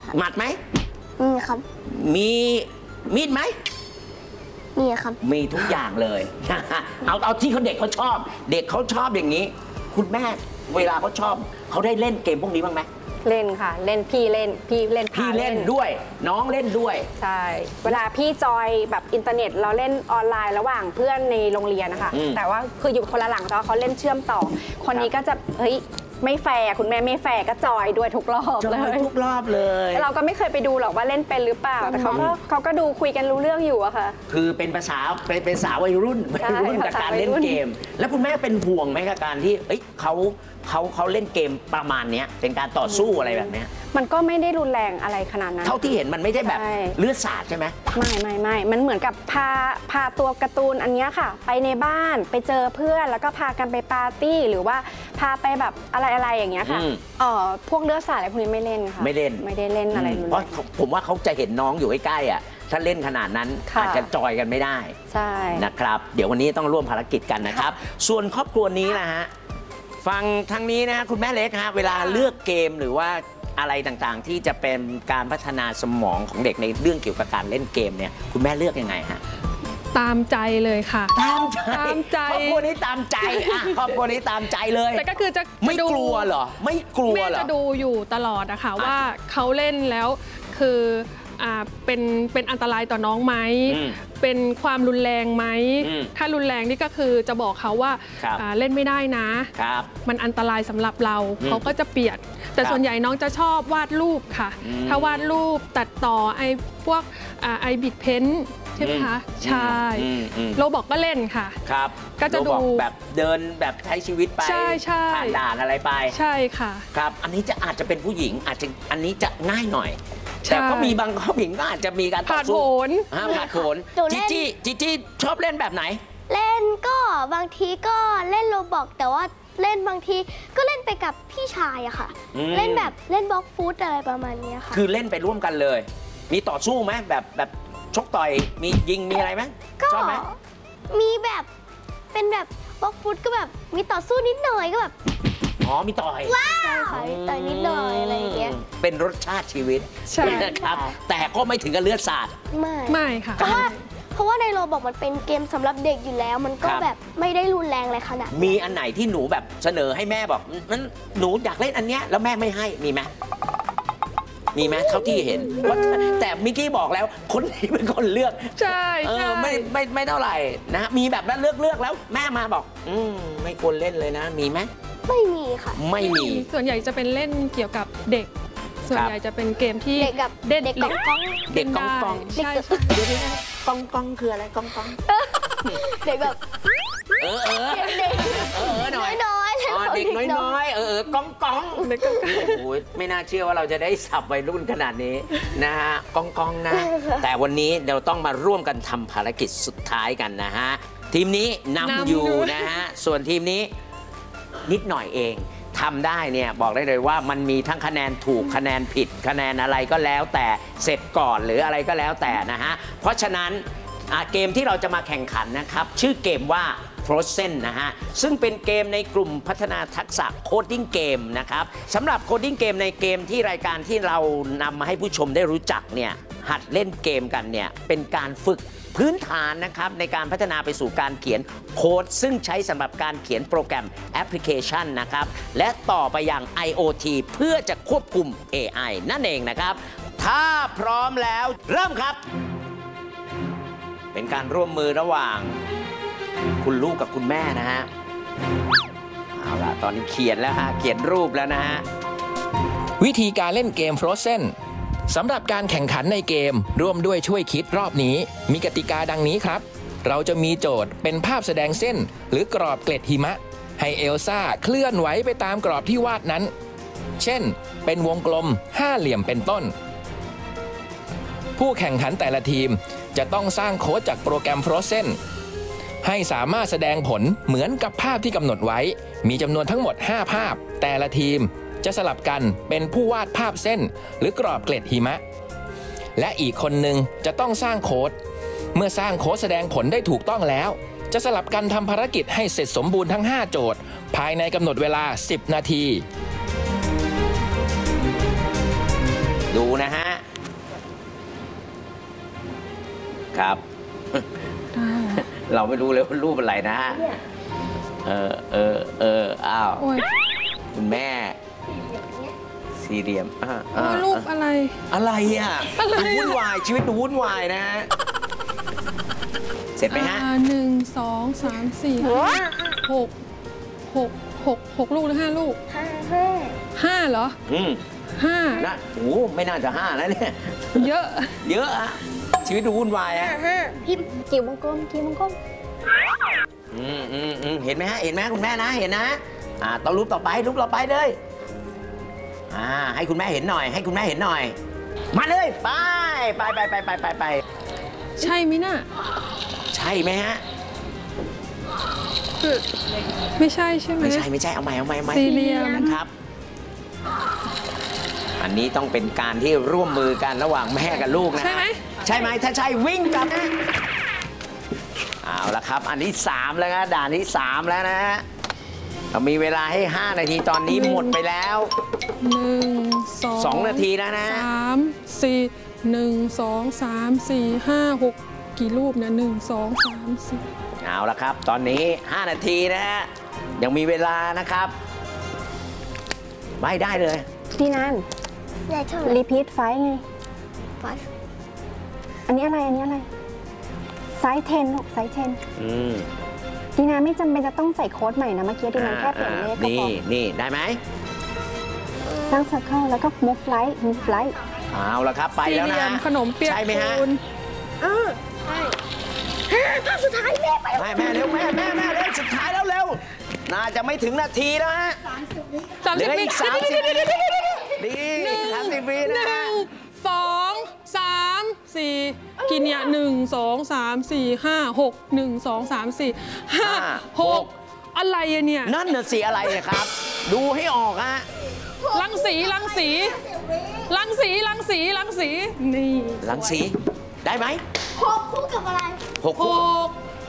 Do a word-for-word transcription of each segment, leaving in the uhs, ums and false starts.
หมัดไหมมีครับมีมีดไหมมีครับมีทุกอย่างเลย เอาเอาที่เขาเด็กเขาชอบ เด็กเขาชอบอย่างนี้ คุณแม่เวลาเขาชอบเขาได้เล่นเกมพวกนี้บ้างไหมเล่นค่ะเล่นพี่เล่นพี่เล่นพี่เล่นด้วยน้องเล่นด้วยใช่เวลาพี่จอยแบบอินเทอร์เน็ตเราเล่นออนไลน์ระหว่างเพื่อนในโรงเรียนนะคะแต่ว่าคืออยู่คนละหลังแต่ว่าเขาเล่นเชื่อมต่อคนนี้ก็จะเฮ้ยไม่แฟร์คุณแม่ไม่แฟร์ก็จอยด้วยทุกรอบเลยทุกรอบเลยเราก็ไม่เคยไปดูหรอกว่าเล่นเป็นหรือเปล่าแต่เขาก็เขาก็ดูคุยกันรู้เรื่องอยู่อะค่ะคือเป็นภาษาเป็นเป็นสาววัยรุ่นวัยรุ่นกับการเล่นเกมแล้วคุณแม่เป็นห่วงไหมกับการที่เอ้ยเขาเขาเขาเล่นเกมประมาณนี้เป็นการต่อสู้อะไรแบบนี้มันก็ไม่ได้รุนแรงอะไรขนาดนั้นเท่าที่เห็นมันไม่ได้แบบเลือดสาดใช่ไหมไม่ไม่ไม่มันเหมือนกับพาพาตัวการ์ตูนอันนี้ค่ะไปในบ้านไปเจอเพื่อนแล้วก็พากันไปปาร์ตี้หรือว่าพาไปแบบอะไรอะไรอย่างเงี้ยค่ะเอ่อพวกเลือดสาดอะไรพวกนี้ไม่เล่นค่ะไม่เล่นไม่ได้เล่นอะไรเพราะผมว่าเขาจะเห็นน้องอยู่ใกล้ๆอ่ะถ้าเล่นขนาดนั้นอาจจะจอยกันไม่ได้ใช่นะครับเดี๋ยววันนี้ต้องร่วมภารกิจกันนะครับส่วนครอบครัวนี้นะฮะฟังทางนี้นะคุณแม่เล็กฮะเวลาเลือกเกมหรือว่าอะไรต่างๆที่จะเป็นการพัฒนาสมองของเด็กในเรื่องเกี่ยวกับการเล่นเกมเนี่ยคุณแม่เลือกยังไงฮะตามใจเลยค่ะตามใจตามใจครอบครัวนี้ตามใจอ่ะครอบครัวนี้ตามใจเลยแต่ก็คือจะไม่กลัวเหรอไม่กลัวเหรอแม่จะดูอยู่ตลอดนะคะว่าเขาเล่นแล้วคืออ่าเป็นเป็นอันตรายต่อน้องไหมเป็นความรุนแรงไหมถ้ารุนแรงนี่ก็คือจะบอกเขาว่าเล่นไม่ได้นะมันอันตรายสำหรับเราเขาก็จะเปลี่ยนแต่ส่วนใหญ่น้องจะชอบวาดรูปค่ะถ้าวาดรูปตัดต่อไอ้พวกไอบิดเพ้นใช่ไหมคะใช่โรบอกก็เล่นค่ะครับก็จะดูแบบเดินแบบใช้ชีวิตไปผ่านด่านอะไรไปใช่ค่ะครับอันนี้จะอาจจะเป็นผู้หญิงอาจจะอันนี้จะง่ายหน่อยแต่ก็มีบางผู้หญิงก็อาจจะมีการต่อสู้ผ่านโผนจิจี้จิจี้ชอบเล่นแบบไหนเล่นก็บางทีก็เล่นโรบอกแต่ว่าเล่นบางทีก็เล่นไปกับพี่ชายอะค่ะเล่นแบบเล่นบล็อกฟุตอะไรประมาณนี้ค่ะคือเล่นไปร่วมกันเลยมีต่อสู้ไหมแบบแบบชกต่อยมียิงมีอะไรไหมชอบไหมมีแบบเป็นแบบบล็อกฟุตก็แบบมีต่อสู้นิดหน่อยก็แบบอ๋อมีต่อยว้าวต่อยนิดหน่อยอะไรอย่างเงี้ยเป็นรสชาติชีวิตใช่นะครับแต่ก็ไม่ถึงกับเลือดสาดไม่ไม่ค่ะเพราะว่าเพราะว่าในโรบอกมันเป็นเกมสำหรับเด็กอยู่แล้วมันก็แบบไม่ได้รุนแรงอะไรขนาดมีอันไหนที่หนูแบบเสนอให้แม่บอกมันหนูอยากเล่นอันเนี้ยแล้วแม่ไม่ให้มีไหมมีไหมเท่าที่เห็นแต่มิกกี้บอกแล้วคนนี้เป็นคนเลือกใช่ใช่ไม่ไม่ไม่เท่าไหร่นะมีแบบนั้นเลือกเลือกแล้วแม่มาบอกอืมไม่ควรเล่นเลยนะมีไหมไม่มีค่ะไม่มีส่วนใหญ่จะเป็นเล่นเกี่ยวกับเด็กส่วนใหญ่จะเป็นเกมที่เด็กกับเด็กเด็กกองกองเด็กกองกองใช่เดี๋ยวนะกองกองคืออะไรกองกองเด็กแบบเออเออเด็กเออหน่อยน้อยเด็กน้อยน้อยเออเออกองกองโอ้ยไม่น่าเชื่อว่าเราจะได้สับวัยรุ่นขนาดนี้นะฮะกองกองนะแต่วันนี้เราต้องมาร่วมกันทำภารกิจสุดท้ายกันนะฮะทีมนี้นำอยู่นะฮะส่วนทีมนี้นิดหน่อยเองทำได้เนี่ยบอกได้เลยว่ามันมีทั้งคะแนนถูกคะแนนผิดคะแนนอะไรก็แล้วแต่เสร็จก่อนหรืออะไรก็แล้วแต่นะฮะเพราะฉะนั้นเกมที่เราจะมาแข่งขันนะครับชื่อเกมว่า Frozen นะฮะซึ่งเป็นเกมในกลุ่มพัฒนาทักษะโคดดิ้งเกมนะครับสำหรับโคดดิ้งเกมในเกมที่รายการที่เรานำมาให้ผู้ชมได้รู้จักเนี่ยหัดเล่นเกมกันเนี่ยเป็นการฝึกพื้นฐานนะครับในการพัฒนาไปสู่การเขียนโค้ดซึ่งใช้สำหรับการเขียนโปรแกรมแอปพลิเคชันนะครับและต่อไปยัง ไอ โอ ที เพื่อจะควบคุม เอ ไอ นั่นเองนะครับถ้าพร้อมแล้วเริ่มครับเป็นการร่วมมือระหว่างคุณลูกกับคุณแม่นะฮะเอาล่ะตอนนี้เขียนแล้วฮะเขียนรูปแล้วนะฮะวิธีการเล่นเกม Frozenสำหรับการแข่งขันในเกมร่วมด้วยช่วยคิดรอบนี้มีกติกาดังนี้ครับเราจะมีโจทย์เป็นภาพแสดงเส้นหรือกรอบเกล็ดหิมะให้เอลซ่าเคลื่อนไหวไปตามกรอบที่วาดนั้นเช่นเป็นวงกลมห้าเหลี่ยมเป็นต้นผู้แข่งขันแต่ละทีมจะต้องสร้างโค้ดจากโปรแกรม Frozen ให้สามารถแสดงผลเหมือนกับภาพที่กำหนดไว้มีจำนวนทั้งหมดห้าภาพแต่ละทีมจะสลับกันเป็นผู้วาดภาพเส้นหรือกรอบเกล็ดหิมะและอีกคนหนึ่งจะต้องสร้างโค้ดเมื่อสร้างโค้ดแสดงผลได้ถูกต้องแล้วจะสลับกันทำภารกิจให้เสร็จสมบูรณ์ทั้งห้าโจทย์ภายในกำหนดเวลาสิบนาทีดูนะฮะ ครับ เราไม่รู้เลยว่ารูปอะไรนะฮะ เออเออเอออ้าวโอ้ยคุณแม่ สี่เหลี่ยมอ่าโอ้อ่ายรูปอะไรอะไรอ่ะอะไรอ่ะดูวุ่นวาย ชีวิตดูวุ่นวายนะฮะ เสร็จไหมฮะอ่าหนึ่งสองสามสี่ห้าหกหกหกหกลูกหรือห้าลูกห้าห้าห้าเหรออืมห้านะโอ้ไม่น่าจะห้าแล้วเนี่ยเยอะเยอะอะชีวิตดูวุ่นวายอะห้าพิมพ์กี่วงกลมกี่วงกลมอืมอืมอืมเห็นไหมฮะ เห็นไหมคุณแม่นะ เห็นนะ อ่าต้องรูปต่อไป รูปต่อไปเลย อ่า ให้คุณแม่เห็นหน่อย ให้คุณแม่เห็นหน่อย มาเลย ไป ไปไปไปไปไปไปใช่ไหมน่ะใช่ไหมฮะไม่ใช่ใช่ไหมไม่ใช่ ไม่ใช่ เอาใหม่ เอาใหม่เอาใหม่สี่เหลี่ยมนะครับ อันนี้ต้องเป็นการที่ร่วมมือกันระหว่างแม่กับลูกนะฮะใช่ไหมใช่ไหม ถ้าใช่วิ่งกลับนะเอาละครับ อันนี้สามแล้วนะด่านที่สามแล้วนะฮะเรามีเวลาให้ ห้า นาทีตอนนี้หมดไปแล้วหนึ่งสองสองนาทีแล้วนะสามสี่หนึ่งสองสามสี่ห้าหกกี่รูปเนี่ยหนึ่งสองสามสี่เอาละครับ ตอนนี้ ห้า นาทีนะฮะยังมีเวลานะครับ ไม่ได้เลยพี่นันได้เท่าไหร่รีพีทไฟไงไปอันนี้อะไร อันนี้อะไร ไซส์เทนลูกไซส์เทนอืมดีนาไม่จำเป็นจะต้องใส่โค้ดใหม่นะ เมื่อกี้ดีนาแค่เปลี่ยนเลขก็นี่พอนี่ได้ไหมสร้าง circle แล้วก็ move light move light เอาละครับ ไปสี่แล้วเหนะลี่ยมขนมเปียกใช่ไหมฮะปูนเออใช่ห้าภาพสุดท้ายแม่ไปแม่แม่เร็วแม่แม่แม่เร็วสุดท้ายแล้วเร็ว น่าจะไม่ถึงนาทีแล้วฮะสามเหสิบลือวิอีกสามสิบวิดีสามสิบวิหนะนึ่ฮะงสองสามสี่กี่เนี่ยหนึ่งสองสามสี่ห้าหกหนึ่งสองสามสี่ห้าหกอะไรอะเนี่ยนั่นน่ะสิอะไรเนี่ยครับ ดูให้ออกฮะรังสีรังสีรังสีรังสีรังสีนี่ลังสีได้ไหมหกคู่กับอะไรหกหก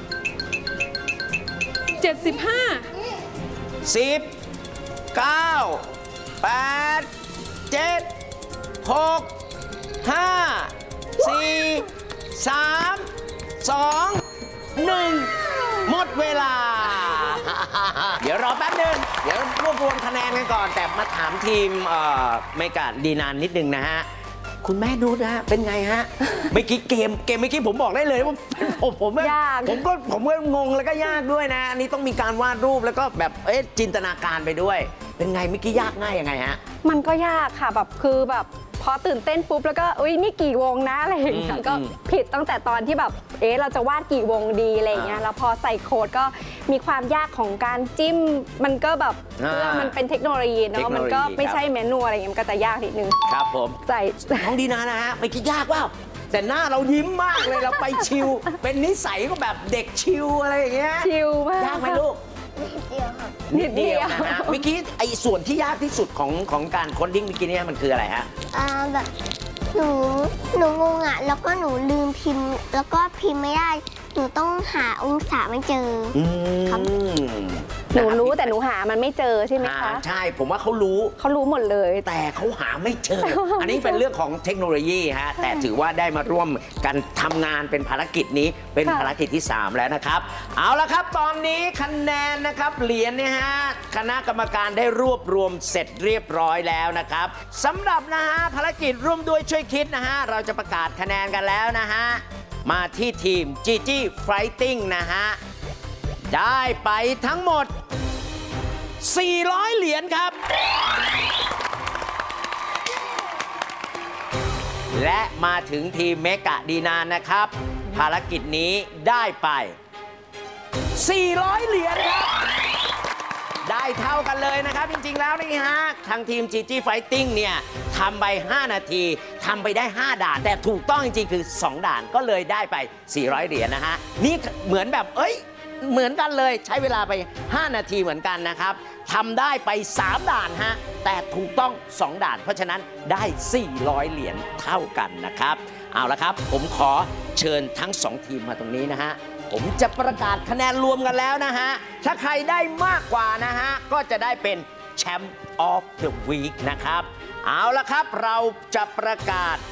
เจ็ดสิบห้าสิบเก้าแปดเจ็ดหกห้าสี่สามสองหนึ่งหมดเวลา เดี๋ยวรอแป๊บนึง เดี๋ยวรวบรวมคะแนนกันก่อน แต่มาถามทีมเอ่อเมกาดีนานนิดนึงนะฮะ คุณแม่นูนะฮะเป็นไงฮะ เมื่อกี้เกมเกมเมื่อกี้ผมบอกได้เลยว่า ผมผมยากผมก็ผมก็งงแล้วก็ยากด้วยนะ อันนี้ต้องมีการวาดรูปแล้วก็แบบเอ๊ะจินตนาการไปด้วย เป็นไงเมื่อกี้ยากง่ายยังไงฮะมันก็ยากค่ะแบบคือแบบพอตื่นเต้นปุ๊บแล้วก็อุ้ยนี่กี่วงนะอะไรอย่างเงี้อืยมก็อืมผิดตั้งแต่ตอนที่แบบเอ๊ะเราจะวาดกี่วงดีอะไรอย่างเงี้ยอ่าแล้วพอใส่โค้ดก็มีความยากของการจิ้มมันก็แบบอ่าเรื่องมันเป็นเทคโนโลยีเทคเนาะโนโลยีมันก็ไม่ครับใช่แมนนวลอะไรอย่างเงี้ยมันก็จะยากนิดนึงครับผมใส่น้องดีนานะฮะเมื่อกี้ยากว่าแต่หน้าเรายิ้มมากเลยเราไปชิล เป็นนิสัยก็แบบเด็กชิลอะไรอย่างเงี้ยชิลมากยากไหมลูกนิดเดียวครับนิดเดียวนะฮะเมื่อกี้ไอ้ส่วนที่ยากที่สุดของของการโคดดิ้งเมื่อกี้เนี่ยมันคืออะไรฮะอ่าแบบหนูหนูงงอ่ะ แล้วก็หนูลืมพิมพ์ แล้วก็พิมพ์ไม่ได้ หนูต้องหาองศาไม่เจออืมครับหนูรู้แต่หนูหามันไม่เจอใช่ไหมอ่าคะใช่ผมว่าเขารู้เขารู้หมดเลยแต่เขาหาไม่เจอ อันนี้เป็นเรื่องของเทคโนโลยีฮะ แต่ถือว่าได้มาร่วมกันทำงานเป็นภารกิจนี้ เป็นค่ะภารกิจที่ สาม แล้วนะครับ เอาละครับ ตอนนี้คะแนนนะครับ เหรียญเนี่ยฮะ คณะกรรมการได้รวบรวมเสร็จเรียบร้อยแล้วนะครับสำหรับนะฮะภารกิจร่วมด้วยช่วยคิดนะฮะ เราจะประกาศคะแนนกันแล้วนะฮะ มาที่ทีม จี จี Fighting นะฮะ ได้ไปทั้งหมด สี่ร้อย เหรียญครับ และมาถึงทีมเมกะดีนานนะครับ ภารกิจนี้ได้ไป สี่ร้อย เหรียญครับ ได้เท่ากันเลยนะครับ จริงๆแล้วนี่ฮะ ทางทีม จี จี Fighting เนี่ยทำไป ห้า นาทีทำไปได้ ห้า ด่าน แต่ถูกต้องจริงๆ คือ สอง ด่านก็เลยได้ไป สี่ร้อย เหรียญนะฮะ นี่เหมือนแบบเอ้ย เหมือนกันเลยใช้เวลาไป ห้า นาทีเหมือนกันนะครับทำได้ไป สาม ด่านฮะ แต่ถูกต้อง สอง ด่าน เพราะฉะนั้นได้ สี่ร้อย เหรียญเท่ากันนะครับ เอาละครับ ผมขอเชิญทั้ง สอง ทีมมาตรงนี้นะฮะ ผมจะประกาศคะแนนรวมกันแล้วนะฮะ ถ้าใครได้มากกว่านะฮะ ก็จะได้เป็น Champ of the Week นะครับ เอาละครับเราจะประกาศ